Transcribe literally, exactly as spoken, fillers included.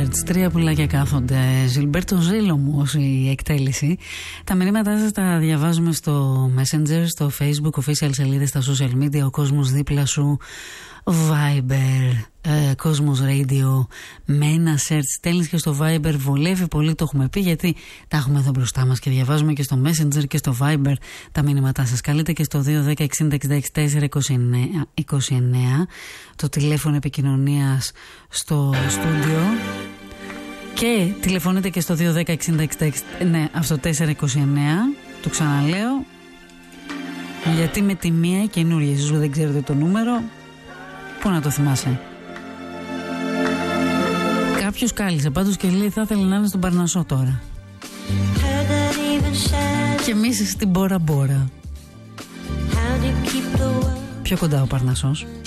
search. Τρία πουλάκια κάθονται. Ζιλμπέρτο Ζήλο μου ως η εκτέλεση. Τα μηνύματά σας τα διαβάζουμε στο Messenger, στο Facebook, official σελίδες, στα social media, ο κόσμος δίπλα σου, Viber, ε, Κόσμος Radio. Με ένα search στέλνεις και στο Viber, βολεύει πολύ, το έχουμε πει, γιατί τα έχουμε εδώ μπροστά μας και διαβάζουμε και στο Messenger και στο Viber τα μηνύματά σας. Καλείτε και στο δύο δέκα εξήντα εξήντα είκοσι τέσσερα είκοσι εννέα, το τηλέφωνο επικοινωνίας στο στούντιο, και τηλεφωνείτε και στο δύο δέκα εξήντα εξήντα, ναι, αυτό τέσσερα είκοσι εννέα, το ξαναλέω, γιατί με τη μία καινούργια, εσείς που δεν ξέρετε το νούμερο, πού να το θυμάσαι. Κάποιος κάλυσε πάντως και λέει θα ήθελε να είναι στον Παρνασσό τώρα. Και εμείς στην Μπόρα Μπόρα. Πιο κοντά ο Παρνασσός.